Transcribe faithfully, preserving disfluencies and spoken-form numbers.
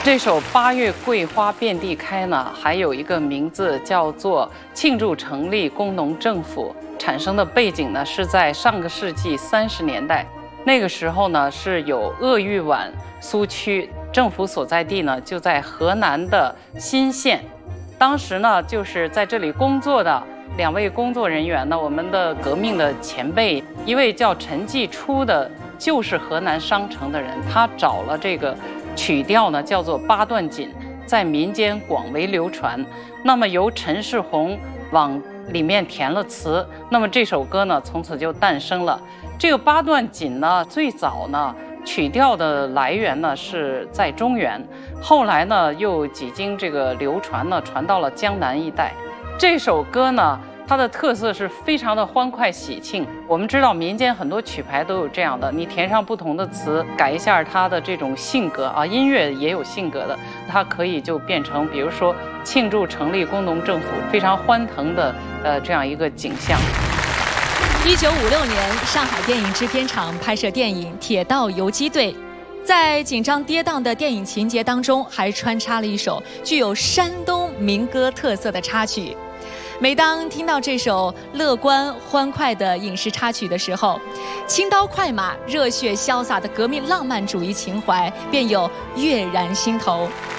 这首《八月桂花遍地开》呢，还有一个名字叫做《庆祝成立工农政府》。产生的背景呢，是在上个世纪三十年代，那个时候呢是有鄂豫皖苏区，政府所在地呢就在河南的新县。当时呢，就是在这里工作的两位工作人员呢，我们的革命的前辈，一位叫陈继初的，就是河南商城的人，他找了这个曲调呢，叫做八段锦，在民间广为流传。那么由陈世宏往里面填了词，那么这首歌呢，从此就诞生了。这个八段锦呢，最早呢，曲调的来源呢是在中原，后来呢又几经这个流传呢，传到了江南一带。这首歌呢，它的特色是非常的欢快喜庆。我们知道民间很多曲牌都有这样的，你填上不同的词，改一下它的这种性格啊，音乐也有性格的，它可以就变成，比如说庆祝成立工农政府，非常欢腾的呃这样一个景象。 一九五六年，上海电影制片厂拍摄电影《铁道游击队》，在紧张跌宕的电影情节当中，还穿插了一首具有山东民歌特色的插曲。每当听到这首乐观欢快的影视插曲的时候，轻刀快马、热血潇洒的革命浪漫主义情怀便有跃然心头。